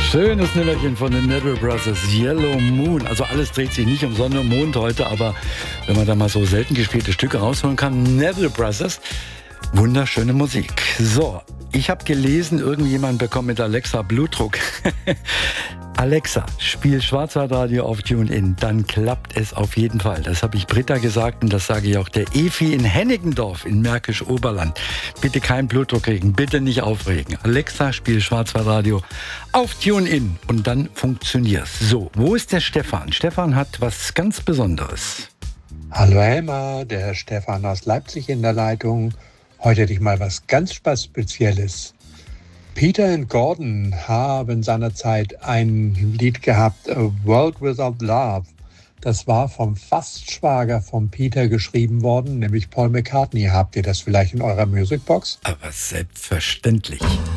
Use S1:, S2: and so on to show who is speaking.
S1: Schönes Nummerchen von den Neville Brothers, Yellow Moon. Also alles dreht sich nicht um Sonne und Mond heute, aber wenn man da mal so selten gespielte Stücke rausholen kann, Neville Brothers, wunderschöne Musik. So, ich habe gelesen, irgendjemand bekommt mit Alexa Blutdruck. Alexa, spiel Schwarzwaldradio auf TuneIn, dann klappt es auf jeden Fall. Das habe ich Britta gesagt und das sage ich auch der Efi in Hennigendorf in Märkisch-Oberland. Bitte keinen Blutdruck kriegen, bitte nicht aufregen. Alexa, spiel Schwarzwaldradio auf TuneIn und dann funktioniert's. So, wo ist der Stefan? Stefan hat was ganz Besonderes.
S2: Hallo Helmer, der Stefan aus Leipzig in der Leitung. Heute hätte ich mal was ganz Spezielles. Peter und Gordon haben seinerzeit ein Lied gehabt, A World Without Love. Das war vom Fastschwager von Peter geschrieben worden, nämlich Paul McCartney. Habt ihr das vielleicht in eurer Musicbox?
S1: Aber selbstverständlich.